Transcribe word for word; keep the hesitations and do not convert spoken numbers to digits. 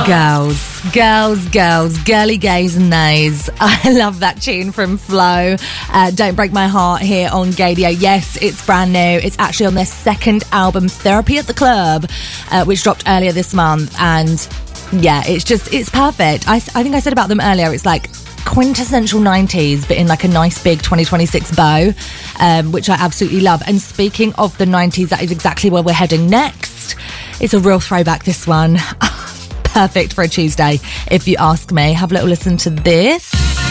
Girls, girls, girls, girly gays and nays. I love that tune from Flow. Uh, Don't Break My Heart here on Gaydio. Yes, it's brand new. It's actually on their second album, Therapy at the Club, uh, which dropped earlier this month. And yeah, it's just, it's perfect. I, I think I said about them earlier, it's like quintessential nineties, but in like a nice big twenty twenty-six bow, um, which I absolutely love. And speaking of the nineties, that is exactly where we're heading next. It's a real throwback, this one. Perfect for a Tuesday, if you ask me. Have a little listen to this.